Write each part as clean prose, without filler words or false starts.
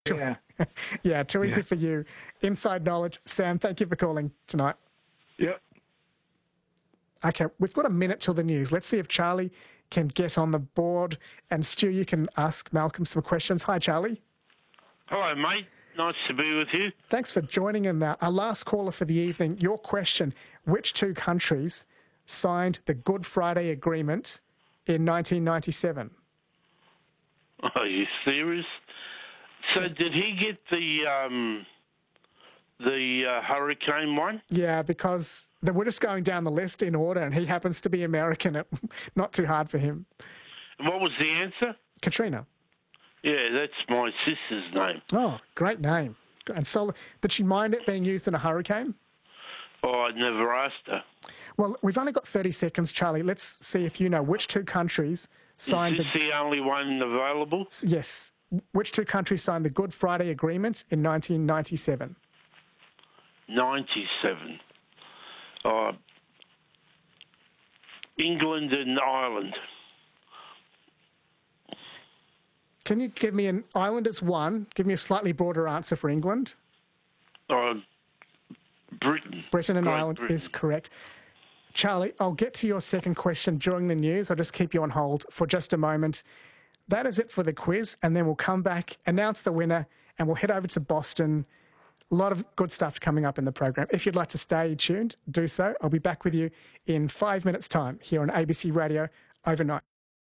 Yeah. Yeah, too easy for you. Inside knowledge. Sam, thank you for calling tonight. Yep. Okay, we've got a minute till the news. Let's see if Charlie can get on the board. And Stu, you can ask Malcolm some questions. Hi, Charlie. Hello, mate. Nice to be with you. Thanks for joining in. Our last caller for the evening. Your question, which two countries signed the Good Friday Agreement in 1997? Are you serious? So did he get the hurricane one? Yeah, because we're just going down the list in order, and he happens to be American. Not too hard for him. What was the answer? Katrina. Yeah, that's my sister's name. Oh, great name. And so, did she mind it being used in a hurricane? Oh, I never asked her. Well, we've only got 30 seconds, Charlie. Let's see if you know which two countries signed... Is this the only one available? Yes. Which two countries signed the Good Friday Agreement in 1997? 97. England and Ireland. Can you give me an Ireland as one? Give me a slightly broader answer for England. Britain. Britain and Great Ireland Britain. is correct. Charlie, I'll get to your second question during the news. I'll just keep you on hold for just a moment. That is it for the quiz, and then we'll come back, announce the winner, and we'll head over to Boston. A lot of good stuff coming up in the program. If you'd like to stay tuned, do so. I'll be back with you in 5 minutes' time here on ABC Radio Overnight.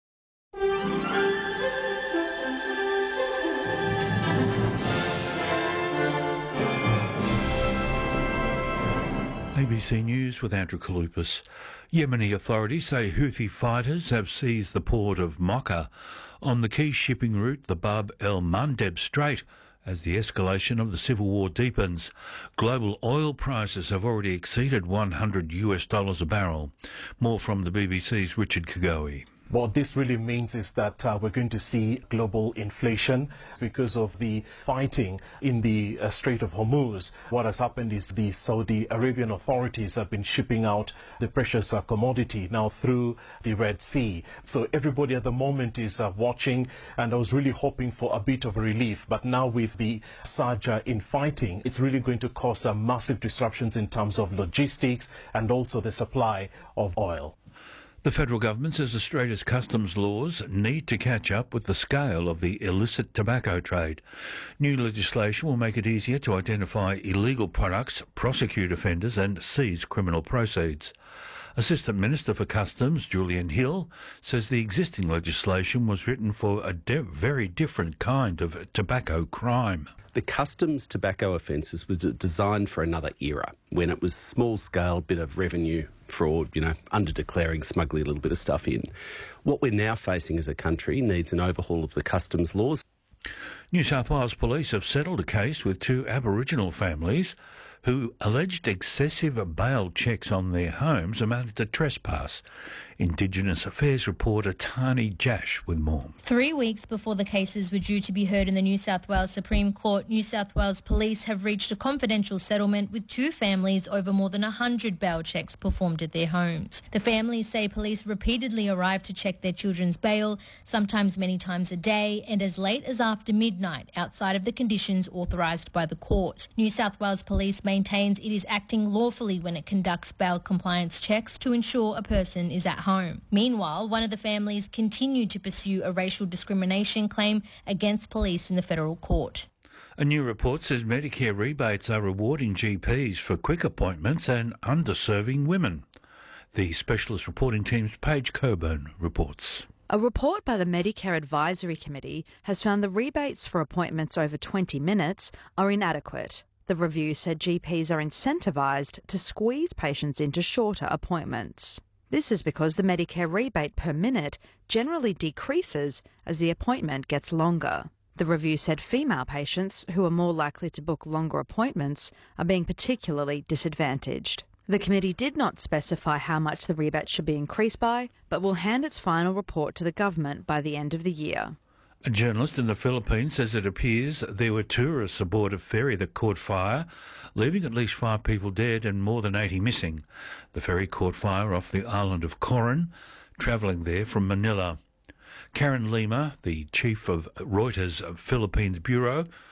ABC News with Andrew Kalupas. Yemeni authorities say Houthi fighters have seized the port of Mocha on the key shipping route, the Bab el-Mandeb Strait, as the escalation of the civil war deepens. Global oil prices have already exceeded $100 a barrel. More from the BBC's Richard Kagoe. What this really means is that we're going to see global inflation because of the fighting in the Strait of Hormuz. What has happened is the Saudi Arabian authorities have been shipping out the precious commodity now through the Red Sea. So everybody at the moment is watching, and I was really hoping for a bit of relief. But now with the surge in fighting, it's really going to cause massive disruptions in terms of logistics and also the supply of oil. The federal government says Australia's customs laws need to catch up with the scale of the illicit tobacco trade. New legislation will make it easier to identify illegal products, prosecute offenders and seize criminal proceeds. Assistant Minister for Customs, Julian Hill, says the existing legislation was written for a very different kind of tobacco crime. The customs tobacco offences was designed for another era, when it was small-scale bit of revenue fraud, under-declaring, smuggling a little bit of stuff in. What we're now facing as a country needs an overhaul of the customs laws. New South Wales Police have settled a case with two Aboriginal families who alleged excessive bail checks on their homes amounted to trespass. Indigenous Affairs reporter Tani Jash with more. 3 weeks before the cases were due to be heard in the New South Wales Supreme Court, New South Wales Police have reached a confidential settlement with two families over more than 100 bail checks performed at their homes. The families say police repeatedly arrived to check their children's bail, sometimes many times a day, and as late as after midnight, outside of the conditions authorised by the court. New South Wales Police maintains it is acting lawfully when it conducts bail compliance checks to ensure a person is at home. Meanwhile, one of the families continued to pursue a racial discrimination claim against police in the federal court. A new report says Medicare rebates are rewarding GPs for quick appointments and underserving women. The Specialist Reporting Team's Paige Coburn reports. A report by the Medicare Advisory Committee has found the rebates for appointments over 20 minutes are inadequate. The review said GPs are incentivised to squeeze patients into shorter appointments. This is because the Medicare rebate per minute generally decreases as the appointment gets longer. The review said female patients, who are more likely to book longer appointments, are being particularly disadvantaged. The committee did not specify how much the rebate should be increased by, but will hand its final report to the government by the end of the year. A journalist in the Philippines says it appears there were tourists aboard a ferry that caught fire, leaving at least 5 people dead and more than 80 missing. The ferry caught fire off the island of Coron, travelling there from Manila. Karen Lima, the chief of Reuters Philippines Bureau,